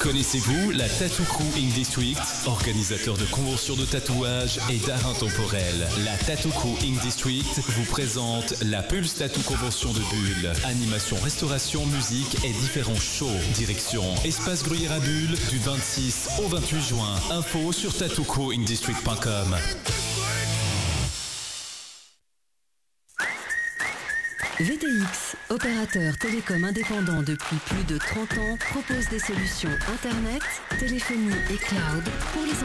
Connaissez-vous la Tattoo Crew Ink District, organisateur de conventions de tatouage et d'art intemporel? La Tattoo Crew Ink District vous présente la Pulse Tattoo Convention de Bulle. Animation, restauration, musique et différents shows. Direction Espace Gruyère à Bulle du 26 au 28 juin. Info sur tattoocrewinkdistrict.com. VTX, opérateur télécom indépendant depuis plus de 30 ans, propose des solutions Internet, téléphonie et cloud pour les